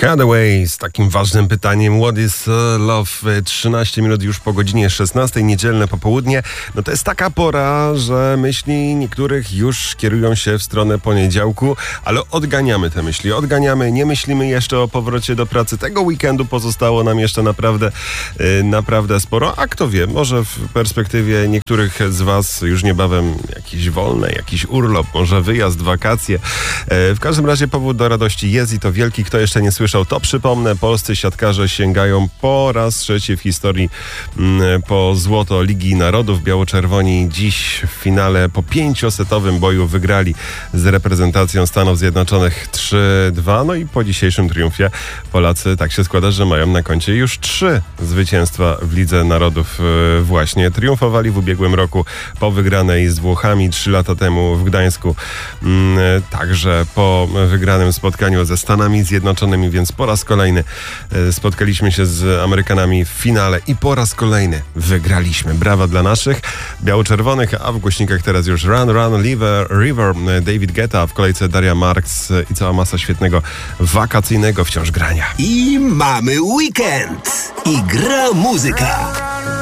Hathaway z takim ważnym pytaniem What is love? 13 minut już po godzinie 16, niedzielne popołudnie. No to jest taka pora, że myśli niektórych już kierują się w stronę poniedziałku, ale odganiamy te myśli, nie myślimy jeszcze o powrocie do pracy. Tego weekendu pozostało nam jeszcze naprawdę sporo, a kto wie, może w perspektywie niektórych z was już niebawem jakieś wolne, jakiś urlop, może wyjazd, wakacje. W każdym razie powód do radości jest i to wielki. Kto jeszcze nie słyszał, to przypomnę, polscy siatkarze sięgają po raz trzeci w historii po złoto Ligi Narodów. Biało-czerwoni dziś w finale po 5-setowym boju wygrali z reprezentacją Stanów Zjednoczonych 3-2. No i po dzisiejszym triumfie Polacy tak się składa, że mają na koncie już 3 zwycięstwa w Lidze Narodów właśnie. Triumfowali w ubiegłym roku po wygranej z Włochami 3 lata temu w Gdańsku. Także po wygranym spotkaniu ze Stanami Zjednoczonymi, więc po raz kolejny spotkaliśmy się z Amerykanami w finale i po raz kolejny wygraliśmy. Brawa dla naszych biało-czerwonych, a w głośnikach teraz już Run, Run, River, David Guetta, w kolejce Daria Marks i cała masa świetnego wakacyjnego wciąż grania. I mamy weekend i gra muzyka.